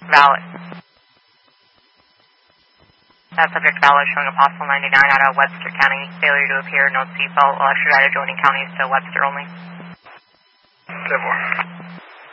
valid. That subject valid showing a possible 99 out of Webster County. Failure to appear, no seatbelt, will extradite adjoining counties to Webster only. 10-4.